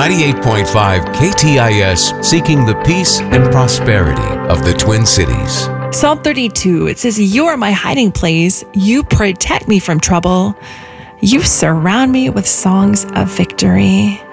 98.5 KTIS, seeking the peace and prosperity of the Twin Cities. Psalm 32, it says, "You are my hiding place. You protect me from trouble. You surround me with songs of victory."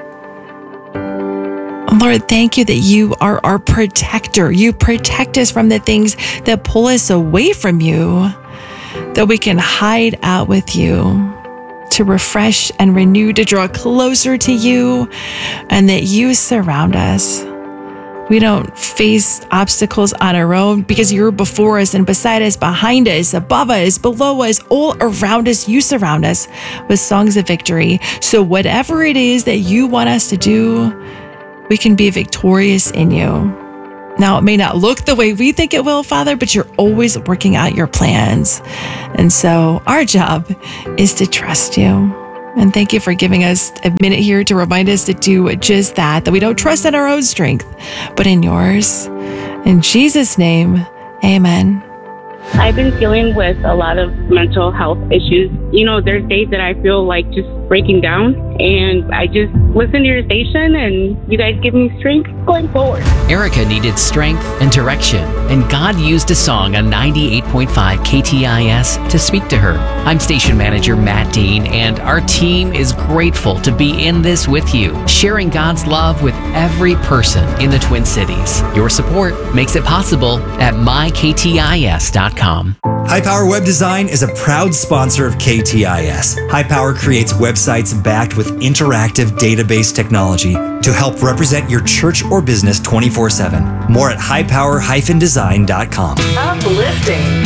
Lord, thank you that you are our protector. You protect us from the things that pull us away from you, that we can hide out with you, to refresh and renew, to draw closer to you, and that you surround us. We don't face obstacles on our own because you're before us and beside us, behind us, above us, below us, all around us. You surround us with songs of victory. So whatever it is that you want us to do, we can be victorious in you. Now, it may not look the way we think it will, Father, but you're always working out your plans. And so our job is to trust you. And thank you for giving us a minute here to remind us to do just that we don't trust in our own strength, but in yours. In Jesus' name, amen. I've been dealing with a lot of mental health issues. There's days that I feel like just breaking down, and I just listen to your station, and you guys give me strength going forward. Erica needed strength and direction, and God used a song on 98.5 KTIS to speak to her. I'm station manager Matt Dean, and our team is grateful to be in this with you, sharing God's love with every person in the Twin Cities. Your support makes it possible at myktis.com. High Power Web Design is a proud sponsor of KTIS. High Power creates websites backed with interactive database technology to help represent your church or business 24/7. More at highpower-design.com. Uplifting.